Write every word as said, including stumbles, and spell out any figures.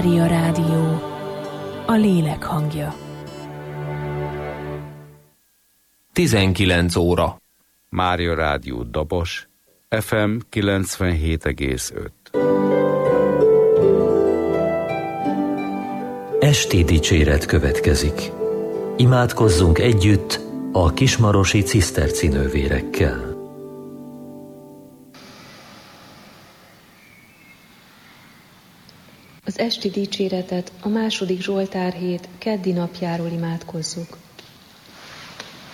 Mária Rádió, a lélek hangja. tizenkilenc óra. Mária Rádió Dobos, ef em kilencvenhét egész öt. Esti dicséret következik. Imádkozzunk együtt a kismarosi ciszterci nővérekkel. Az esti dicséretet a második Zsoltárhét keddi napjáról imádkozzuk.